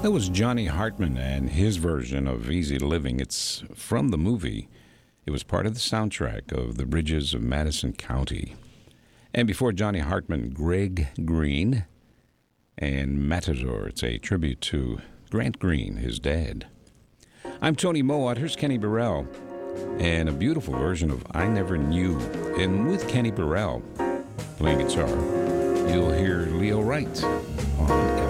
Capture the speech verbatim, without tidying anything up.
That was Johnny Hartman and his version of Easy Living. It's from the movie. It was part of the soundtrack of The Bridges of Madison County. And before Johnny Hartman, Greg Green and Matador. It's a tribute to Grant Green, his dad. I'm Tony Mowat. Here's Kenny Burrell and a beautiful version of I Never Knew. And with Kenny Burrell playing guitar, you'll hear Leo Wright on